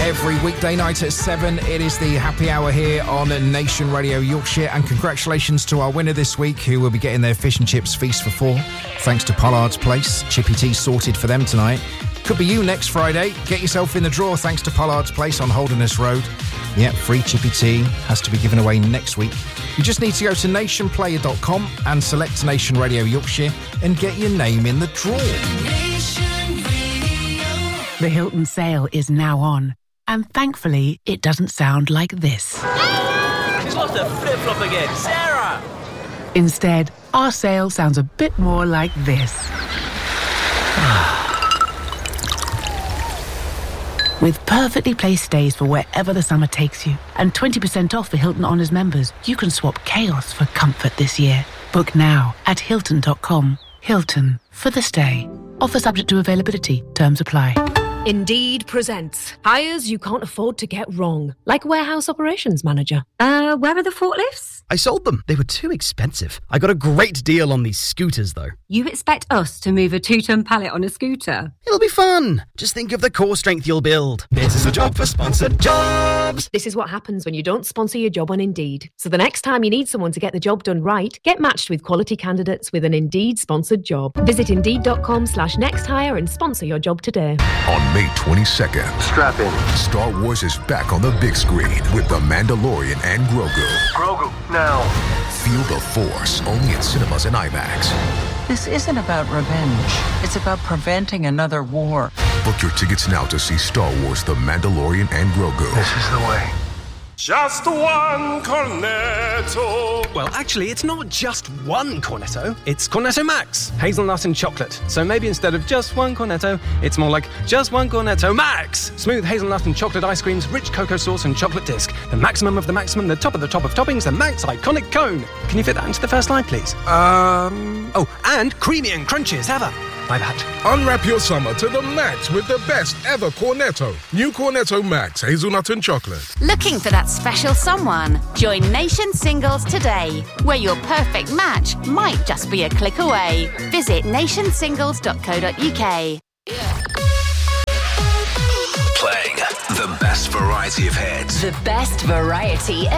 every weekday night at 7. It is the happy hour here on Nation Radio Yorkshire, and congratulations to our winner this week, who will be getting their fish and chips feast for 4 thanks to Pollard's Place. Chippy tea sorted for them tonight. Could be you next Friday. Get yourself in the draw thanks to Pollard's Place on Holderness Road. Yep, free chippy tea has to be given away next week. You just need to go to nationplayer.com and select Nation Radio Yorkshire and get your name in the draw. The Hilton sale is now on, and thankfully it doesn't sound like this. She's lost her flip-flop again. Sarah! Instead, our sale sounds a bit more like this. With perfectly placed stays for wherever the summer takes you, and 20% off for Hilton Honors members, you can swap chaos for comfort this year. Book now at Hilton.com. Hilton, for the stay. Offer subject to availability. Terms apply. Indeed presents hires you can't afford to get wrong, like warehouse operations manager. Where are the forklifts? I sold them. They were too expensive. I got a great deal on these scooters, though. You expect us to move a 2-ton pallet on a scooter? It'll be fun. Just think of the core strength you'll build. This is a job for Sponsored Jobs. This is what happens when you don't sponsor your job on Indeed. So the next time you need someone to get the job done right, get matched with quality candidates with an Indeed sponsored job. Visit Indeed.com/nexthire and sponsor your job today. On May 22nd, strap in. Star Wars is back on the big screen with The Mandalorian and Grogu. Grogu, now. Feel the Force, only in cinemas and IMAX. This isn't about revenge. It's about preventing another war. Book your tickets now to see Star Wars The Mandalorian and Grogu. This is the way. Just one cornetto. Well, actually, it's not just one cornetto. It's Cornetto Max, hazelnut and chocolate. So maybe instead of just one cornetto, it's more like just one Cornetto Max. Smooth hazelnut and chocolate ice creams, rich cocoa sauce and chocolate disc. The maximum of the maximum, the top of toppings, the Max iconic cone. Can you fit that into the first line, please? Oh, and creamy and crunchy as ever. My bad. Unwrap your summer to the max with the best ever Cornetto. New Cornetto Max, hazelnut and chocolate. Looking for that special someone? Join Nation Singles today, where your perfect match might just be a click away. Visit nationsingles.co.uk. Playing the best variety of hits. The best variety of